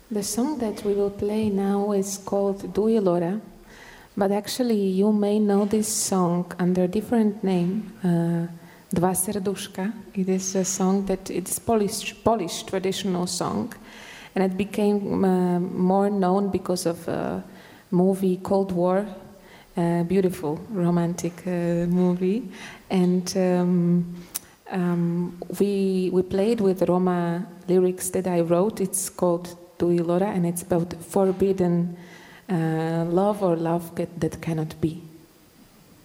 The song that we will play now is called Duilora, but actually you may know this song under a different name, Dva serduszka. It is a song that it's Polish traditional song, and it became more known because of a movie Cold War, a beautiful romantic movie, and we played with Roma lyrics that I wrote. It's called Duilora, and it's about forbidden love or love that cannot be.